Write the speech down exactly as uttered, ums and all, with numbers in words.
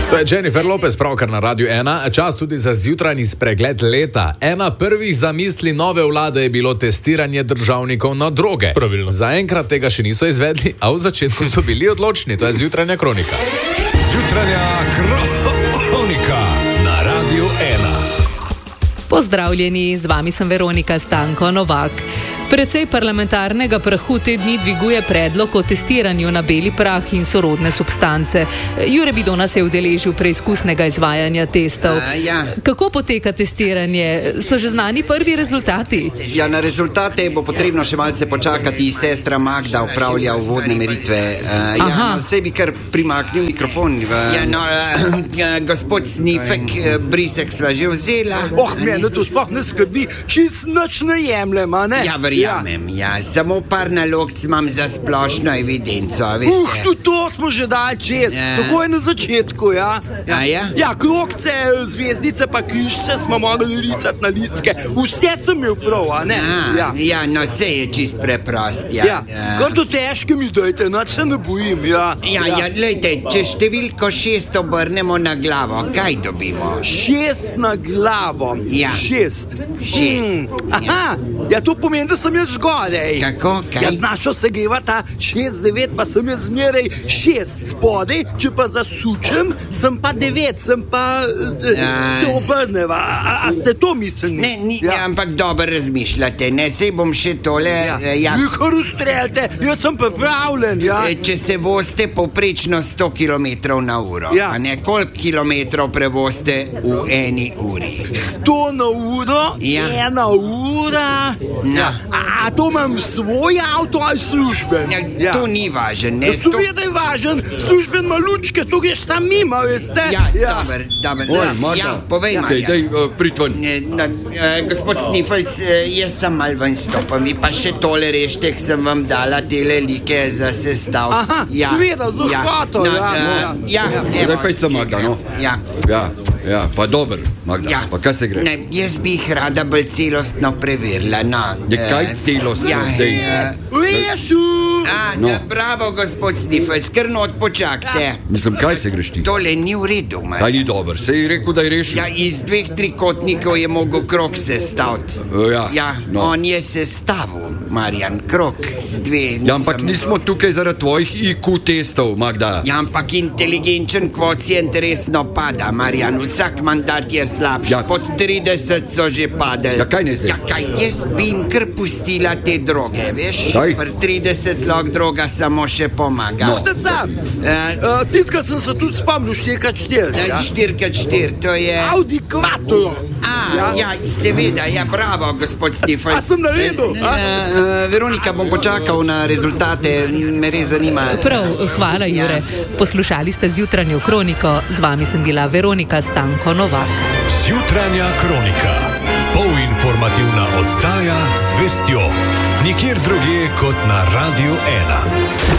To je Jennifer Lopez, pravkar na Radiu ena. Čas tudi za zjutrajni spregled leta. Ena prvih zamisli nove vlade je bilo testiranje državnikov na droge. Pravilno. Zaenkrat tega še niso izvedli, a v začetku so bili odločni. To je zjutranja kronika. Zjutranja kronika na Radiu ena. Pozdravljeni, z vami sem Veronika Stanko Novak. Precej parlamentarnega prahu te dni dviguje predlog o testiranju na beli prah in sorodne substance. Jure Bidona se je udeležil preizkusnega izvajanja testov. A, ja. Kako poteka testiranje? So že znani prvi rezultati? Ja, na rezultate bo potrebno še malce počakati. Sestra Magda upravlja uvodne meritve. Uh, ja, no, sej bi kar primaknil mikrofon. V... Ja, no, uh, gospod Snifek, uh, brisek sva že vzela. Oh, mene to sploh ne skrbi, čist nič ne jemljem, a ne? Ja, verjamem, ja. ja. Samo par nalog imam za splošno evidenco, veste. Uh, tudi to smo že dali čez. Ja. Tako je na začetku, ja. A ja? Ja, krogce, zvezdice pa križce smo morali risati na listke. Vse sem imel prav, a ne? A, Ja. ja, no, sej je čist preprost, ja. Ja, kar to težke mi dajte, nič se ne bojim, ja. Ja, ja, glejte, če številko šest obrnemo na glavo, kaj dobimo? Šest na glavo. Ja. Šest. Šest. Hmm. Aha, ja, to pomeni, da sem jaz zgodaj. Kako, kaj? Ja, našo se geva ta šest, devet, pa sem jaz zmeraj šest spodaj, če pa zasučem, sem pa devet, sem pa z, Ja. se obrneva. A, a ste to mislili? Ne, ni, ja. ampak dobro razmišljate, ne, sej bom še tole, Ja. eh, ja. Vi kar ustreljate, jaz sem pripravljen, ja. Eh, Če se vozite povprečno sto kilometrov na uro, Ja. a ne, koliko kilometrov prevozite v eni uri? To na uro, Ja. ena ura. No. A, a to imam svoj avto ali služben? Ja, to ni važno, ne, Ja, sto... seveda je važen, služben ima lučke, to greš sam mimo, veste? Ja, dober, dober, Oj, ja, Marta. ja, povej, Dej, Marja. dej, uh, prid ven. Ne, na, eh, gospod Snifelc, eh, jaz sem mal ven stopam, vi pa še tole rešte, k sem vam dala tele like za sestav. Aha, seveda, z lahkoto, ja, eh, ja. ja, Zdaj evo, pa id sem, Magda, no. Ja. Ja, ja, pa dober, Magda, Ja. pa kaj se gre? Ne, jaz bi jih rada bolj celostno preverila. No, Je kaj celostno ja, zdaj? eh, Lešu! A, No. no. Bravo, gospod Snifelc, kar not počakajte. Mislim, kaj se greš ti? Tole ni v redu, Kaj Marjan. ni dober, se je rekel, da je rešil? Ja, iz dveh trikotnikov je mogel krog sestaviti. E, ja, ja no. on je sestavil, Marjan, krog z dve. Ja, ampak nisem- nismo tukaj zaradi tvojih I Q testov, Magda. Ja, ampak inteligenčen kvocient resno pada, Marjan. Vsak mandat je slabši. Ja. Ja. Pod trideset so že padali. Ja, kaj ne zdaj? Ja, kaj, jaz bi jim kar pustila te droge, veš? Kaj? Pri trideset log droga samo še pomaga. No. Te sam. Eh, Uh, Titka sem se tudi spomnil, štirka štiri. ja. štiri krat štiri, to je... Audi Quattro. A, ja. ja, seveda, ja, bravo, gospod Snifelc. A sem naredil? a? Uh, Veronika, bom počakal na rezultate, me res zanima. Prav, hvala Jure. Poslušali ste zjutranjo kroniko, z vami sem bila Veronika Stanko Novak. Zjutranja kronika. Polinformativna oddaja z vestjo. Nikjer drugje kot na Radiu ena.